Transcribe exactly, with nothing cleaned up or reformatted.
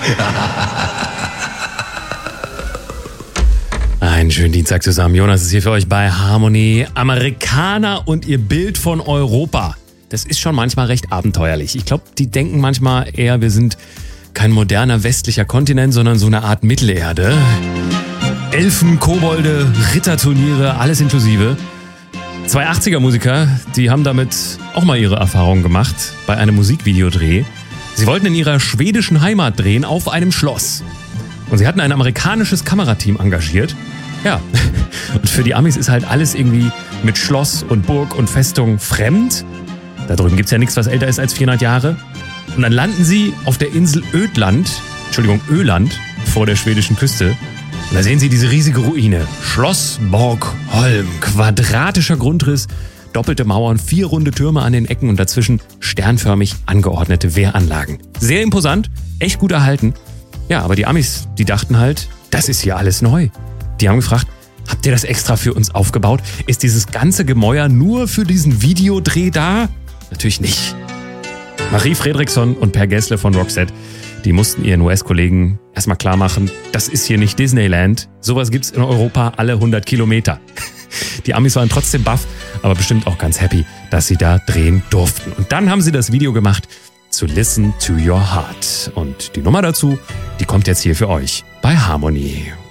Einen schönen Dienstag zusammen. Jonas ist hier für euch bei Harmony. Amerikaner und ihr Bild von Europa. Das ist schon manchmal recht abenteuerlich. Ich glaube, die denken manchmal eher, wir sind kein moderner westlicher Kontinent, sondern so eine Art Mittelerde. Elfen, Kobolde, Ritterturniere, alles inklusive. Zwei achtziger-Musiker, die haben damit auch mal ihre Erfahrungen gemacht bei einem Musikvideodreh. Sie wollten in ihrer schwedischen Heimat drehen auf einem Schloss. Und sie hatten ein amerikanisches Kamerateam engagiert. Ja, und für die Amis ist halt alles irgendwie mit Schloss und Burg und Festung fremd. Da drüben gibt's ja nichts, was älter ist als vierhundert Jahre. Und dann landen sie auf der Insel Öland, Entschuldigung, Öland, vor der schwedischen Küste. Und da sehen sie diese riesige Ruine. Schloss Borgholm, quadratischer Grundriss, doppelte Mauern, vier runde Türme an den Ecken und dazwischen sternförmig angeordnete Wehranlagen. Sehr imposant, echt gut erhalten. Ja, aber die Amis, die dachten halt, das ist hier alles neu. Die haben gefragt, habt ihr das extra für uns aufgebaut? Ist dieses ganze Gemäuer nur für diesen Videodreh da? Natürlich nicht. Marie Fredriksson und Per Gessle von Roxette, die mussten ihren U S-Kollegen erstmal klar machen, das ist hier nicht Disneyland. Sowas gibt's in Europa alle hundert Kilometer. Die Amis waren trotzdem baff, aber bestimmt auch ganz happy, dass sie da drehen durften. Und dann haben sie das Video gemacht zu Listen to Your Heart. Und die Nummer dazu, die kommt jetzt hier für euch bei Harmony.